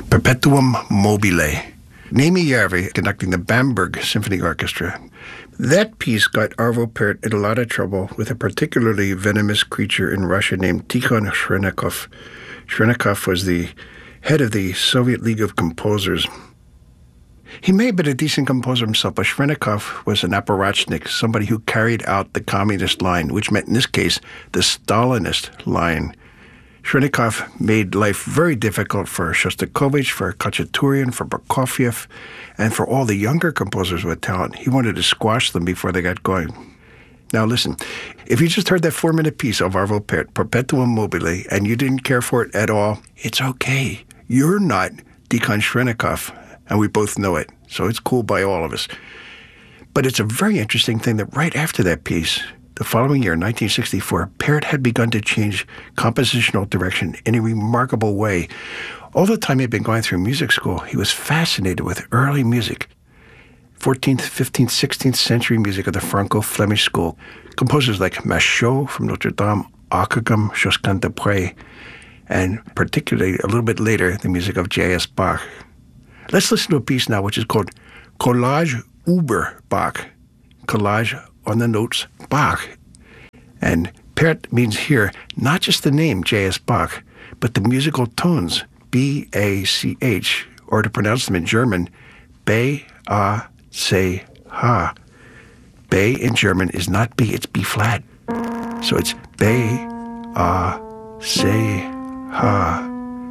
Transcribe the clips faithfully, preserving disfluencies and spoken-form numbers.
Perpetuum Mobile. Némi Järvi conducting the Bamberg Symphony Orchestra. That piece got Arvo Pärt in a lot of trouble with a particularly venomous creature in Russia named Tikhon Shrenakov. Shrenakov was the head of the Soviet League of Composers. He may have been a decent composer himself, but Shrenakov was an apparatchik, somebody who carried out the communist line, which meant in this case the Stalinist line. Shrenakov made life very difficult for Shostakovich, for Khachaturian, for Prokofiev, and for all the younger composers with talent. He wanted to squash them before they got going. Now listen, if you just heard that four-minute piece of Arvo Pärt, Perpetuum Mobile, and you didn't care for it at all, it's okay. You're not Tikhon Shrenakov, and we both know it, so it's cool by all of us. But it's a very interesting thing that right after that piece, the following year, nineteen sixty-four, Pärt had begun to change compositional direction in a remarkable way. All the time he'd been going through music school, he was fascinated with early music. fourteenth, fifteenth, sixteenth century music of the Franco-Flemish school. Composers like Machaut from Notre Dame, Ockeghem, Josquin des Prez, and particularly a little bit later, the music of J S Bach. Let's listen to a piece now which is called Collage über Bach. Collage on the notes Bach. And Pärt means here not just the name J S Bach, but the musical tones B A C H, or to pronounce them in German, B A C H. B in German is not B, it's B flat. So it's B A C H.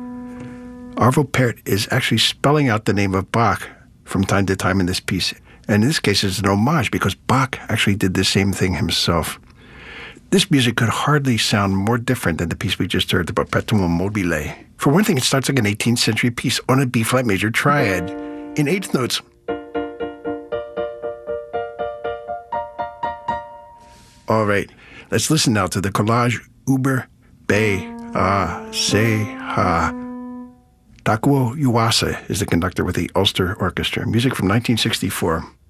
Arvo Pärt is actually spelling out the name of Bach from time to time in this piece. And in this case, it's an homage because Bach actually did the same thing himself. This music could hardly sound more different than the piece we just heard, the Perpetuum Mobile. For one thing, it starts like an eighteenth century piece on a B-flat major triad in eighth notes. All right, let's listen now to the Collage über B A C H. Takuo Yuasa is the conductor with the Ulster Orchestra. Music from nineteen sixty-four.